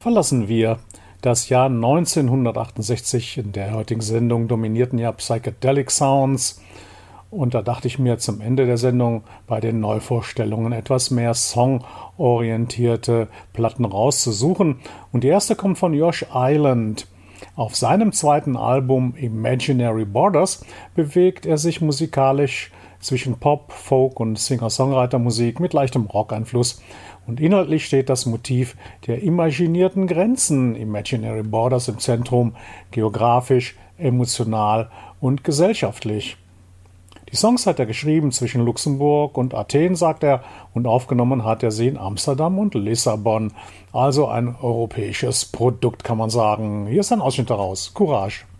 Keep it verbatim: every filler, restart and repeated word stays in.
verlassen wir das Jahr neunzehnhundertachtundsechzig. In der heutigen Sendung dominierten ja Psychedelic Sounds. Und da dachte ich mir zum Ende der Sendung bei den Neuvorstellungen etwas mehr songorientierte Platten rauszusuchen. Und die erste kommt von Josh Island. Auf seinem zweiten Album Imaginary Borders bewegt er sich musikalisch zwischen Pop, Folk und Singer-Songwriter-Musik mit leichtem Rock-Einfluss. Und inhaltlich steht das Motiv der imaginierten Grenzen, Imaginary Borders, im Zentrum, geografisch, emotional und gesellschaftlich. Die Songs hat er geschrieben zwischen Luxemburg und Athen, sagt er, und aufgenommen hat er sie in Amsterdam und Lissabon. Also ein europäisches Produkt, kann man sagen. Hier ist ein Ausschnitt daraus. Courage!